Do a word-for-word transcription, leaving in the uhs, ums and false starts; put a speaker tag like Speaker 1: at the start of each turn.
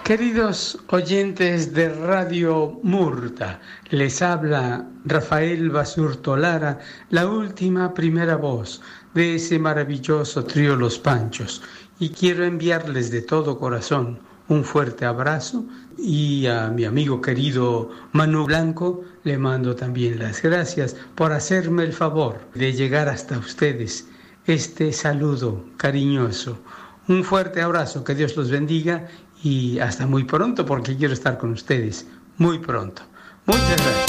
Speaker 1: Queridos oyentes de Radio Murta, les habla Rafael Basurto Lara, la última primera voz de ese maravilloso trío Los Panchos, y quiero enviarles de todo corazón un fuerte abrazo, y a mi amigo querido Manu Blanco le mando también las gracias por hacerme el favor de llegar hasta ustedes este saludo cariñoso. Un fuerte abrazo, que Dios los bendiga y hasta muy pronto, porque quiero estar con ustedes muy pronto. Muchas gracias.